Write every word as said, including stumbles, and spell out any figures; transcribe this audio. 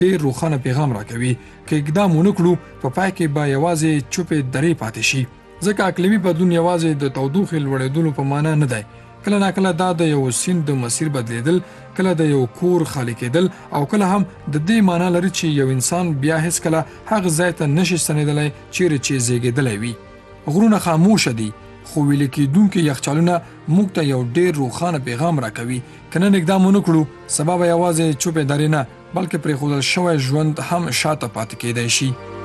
ډېر روښانه پیغام راکوي. که اقدام ونه کړو په پای کې به یوازې چوپې درې پاتې شي، ځکه اقلیمي بدلون یوازې د تودوخې لوړېدلو په معنا نه دی. کله ناکله دا د یو سیند د مسیر بدلیدل، کله د یو کور خالی کېدل، او کله هم د دې معنا لري چې یو انسان بیا هیڅکله هغه ځای ته نشي ستنېدلی چیرې چې زیږېدلی وي. غرونه خاموشه دي، خو ویلې کېدونکي یخچالونه موږ ته یو ډېر روښانه پیغام راکوي. که نن اقدام ونه کړو، سبا به یوازې چوپې درې نه بلکې پرېښودل شوی ژوند هم شاته پاتې کېدی شي.